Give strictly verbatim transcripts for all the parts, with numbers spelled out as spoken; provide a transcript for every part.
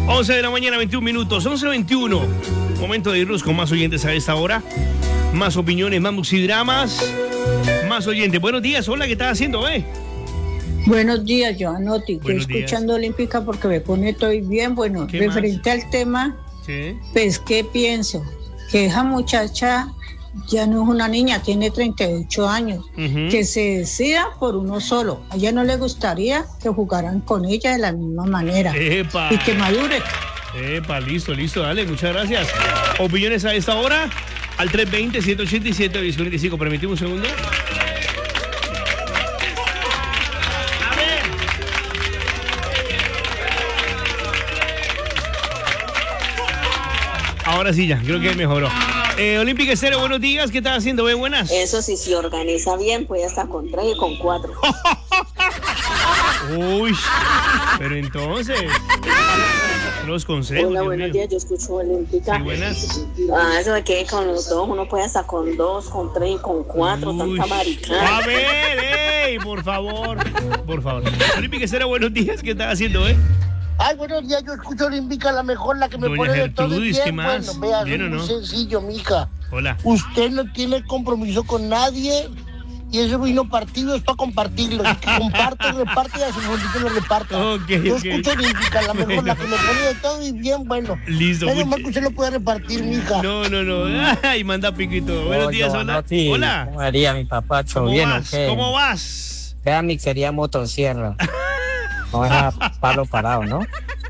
once de la mañana, veintiún minutos, once veintiuno. Momento de irnos con más oyentes a esta hora. Más opiniones, más muxidramas, más oyentes. Buenos días, hola, ¿qué estás haciendo, eh? Buenos días, Joanotti. Estoy Buenos escuchando días. Olímpica porque me pone todo bien. Bueno, referente al tema, Sí. pues, ¿qué pienso? Que esa muchacha ya no es una niña, tiene treinta y ocho años. Uh-huh. Que se decida por uno solo. A ella no le gustaría que jugaran con ella de la misma manera. Epa. Y que madure. Epa, listo, listo, dale, muchas gracias. Opiniones a esta hora al tres veinte, ciento ochenta y siete, diez cuarenta y cinco. Permíteme un segundo. A ver. Ahora sí ya, creo que mejoró. Eh, Olímpica Estéreo, buenos días, ¿qué estás haciendo? ¿Ve buenas? Eso sí, se organiza bien, puede estar con tres y con cuatro. Uy, pero entonces, los consejos. Hola, Dios buenos mío. días, yo escucho Olímpica. Sí, buenas. Ah, eso de que con los dos uno puede estar con dos, con tres y con cuatro, Uy. tanta maricada. A ver, ey, por favor, por favor. Olímpica Estéreo, buenos días, ¿qué estás haciendo, eh? Ay, buenos días, yo escucho Olímpica, la mejor, la que me Doña pone de todo y Gertrudis, bien. ¿qué más? Bueno, vea, ¿Bien es o muy no? sencillo, mija. Hola. Usted no tiene compromiso con nadie y ese vino partido es para compartirlo. Y que comparte, reparte y a su bolito lo reparte. Ok, yo ok. escucho Olímpica, la mejor, la que me pone de todo y bien, bueno. Listo, Menos much- mal que usted lo puede repartir, mija. No, no, no. Ay, manda pico y todo. Buenos días, hola. Joanotti, Hola. ¿Cómo haría mi papacho? ¿Cómo ¿Bien o vas? qué? ¿Cómo vas? Vea mi querida motosierra. No es a palo parado, ¿no?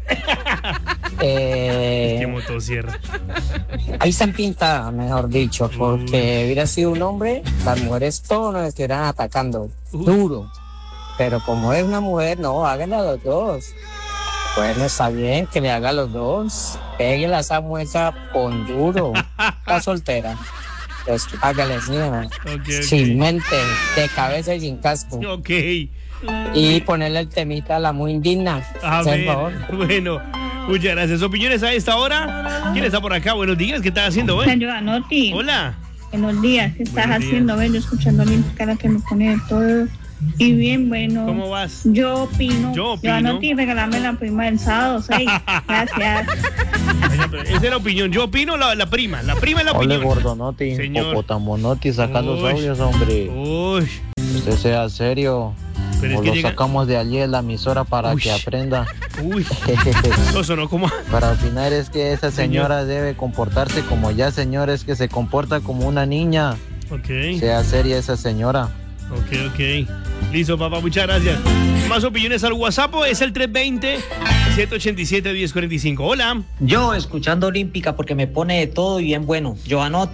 Qué Eh, motosierra. ahí están pintadas, mejor dicho, porque hubiera sido un hombre, las mujeres todos nos estuvieran atacando Uy. duro. Pero como es una mujer, no, háganla los dos. Bueno, está bien que le haga los dos. Pégale a esa mueca con duro. Está soltera. Pues hágale así, ¿no? Ok, ok. Sin mente, de cabeza y sin casco. Ok. Y ponerle el temita a la muy indigna. A Por ver. favor. Bueno, muchas gracias. ¿Opiniones a esta hora? ¿Quién está por acá? Buenos días, ¿qué estás haciendo, eh? Joanotti, Hola. buenos días, ¿qué estás Buenos días. haciendo? Ven, yo escuchando Olímpica, la que me pone de todo. Y bien, bueno. ¿Cómo vas? Yo opino. Yo opino. Joanotti, regálame la prima del sábado, seis. Gracias. Oiga, pero esa es la opinión. Yo opino la, la prima. La prima es la Ole opinión. Gordonotti, Señor. Popotamonotti, saca los Uy. audios, hombre. Uy, Usted sea serio. pero es O que lo llega... sacamos de allí en la emisora para Uy. que aprenda. Uy, eso sonó como... Para opinar es que esa señora debe comportarse como ya señores que se comporta como una niña. Ok. Sea seria esa señora. Ok, ok. Listo, papá, muchas gracias. Más opiniones al WhatsApp es el tres veinte, ciento ochenta y siete, diez cuarenta y cinco. Hola. Yo escuchando Olímpica porque me pone de todo y bien bueno. Joanotti.